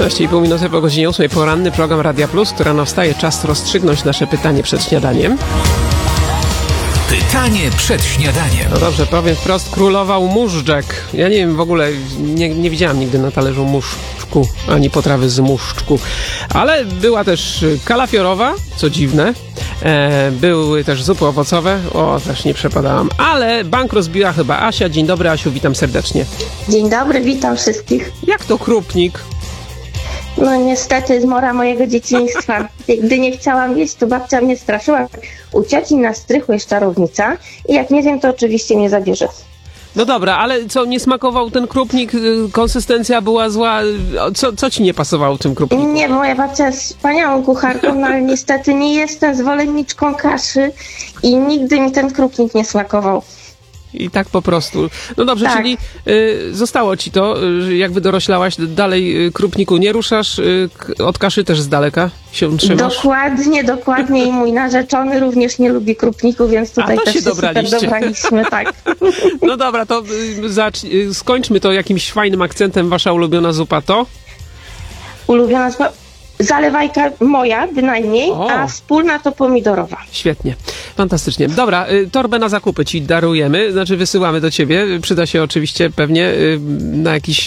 13,5 minuty po godzinie 8. Poranny program Radia Plus, który rano wstaje. Czas rozstrzygnąć nasze pytanie przed śniadaniem. Pytanie przed śniadaniem. No dobrze, powiem wprost, królował mużdżek. Ja nie wiem, w ogóle nie widziałam nigdy na talerzu muszczku, ani potrawy z muszczku. Ale była też kalafiorowa, co dziwne. Były też zupy owocowe. O, też nie przepadałam. Ale bank rozbiła chyba Asia. Dzień dobry, Asiu, witam serdecznie. Dzień dobry, witam wszystkich. Jak to krupnik? No niestety zmora mojego dzieciństwa. Gdy nie chciałam jeść, to babcia mnie straszyła. U cioci na strychu jest czarownica i jak nie wiem, to oczywiście mnie zabierze. No dobra, ale co, nie smakował ten krupnik? Konsystencja była zła? Co ci nie pasowało w tym krupniku? Nie, moja babcia jest wspaniałą kucharką, no ale niestety nie jestem zwolenniczką kaszy i nigdy mi ten krupnik nie smakował. I tak po prostu. No dobrze, Tak. czyli zostało ci to, jak wydoroślałaś, dalej krupniku nie ruszasz, od kaszy też z daleka się trzymasz? Dokładnie i mój narzeczony również nie lubi krupniku, więc tutaj to też się się super dobraliście. dobraliśmy, tak. No dobra, to skończmy to jakimś fajnym akcentem. Wasza ulubiona zupa to? Ulubiona zupa? Zalewajka moja bynajmniej, a wspólna to pomidorowa. Świetnie, fantastycznie. Dobra, torbę na zakupy ci darujemy, znaczy wysyłamy do ciebie. Przyda się oczywiście pewnie na jakiś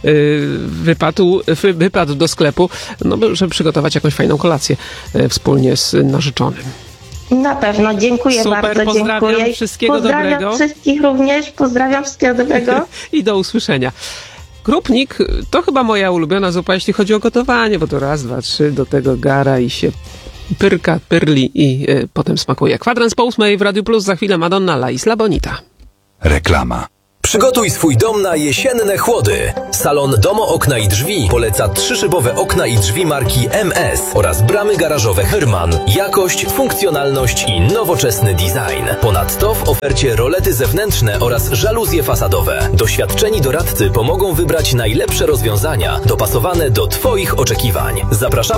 wypad do sklepu, no żeby przygotować jakąś fajną kolację wspólnie z narzeczonym. Na pewno, dziękuję Super, bardzo. pozdrawiam Dziękuję. wszystkiego pozdrawiam dobrego. Wszystkich również, pozdrawiam wszystkiego dobrego. I do usłyszenia. Krupnik to chyba moja ulubiona zupa, jeśli chodzi o gotowanie, bo to raz, dwa, trzy, do tego gara i się pyrli i potem smakuje. 7:15 w Radiu Plus, za chwilę Madonna, La Isla Bonita. Reklama. Przygotuj swój dom na jesienne chłody. Salon Domo Okna i Drzwi poleca 3-szybowe okna i drzwi marki MS oraz bramy garażowe Herman. Jakość, funkcjonalność i nowoczesny design. Ponadto w ofercie rolety zewnętrzne oraz żaluzje fasadowe. Doświadczeni doradcy pomogą wybrać najlepsze rozwiązania dopasowane do Twoich oczekiwań. Zapraszamy